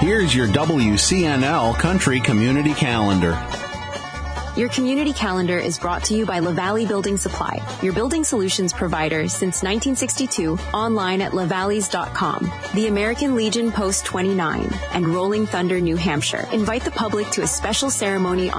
Here's your WCNL Country Community Calendar. Your community calendar is brought to you by LaValley Building Supply, your building solutions provider since 1962, online at lavalleys.com. The American Legion Post 29 and Rolling Thunder, New Hampshire invite the public to a special ceremony on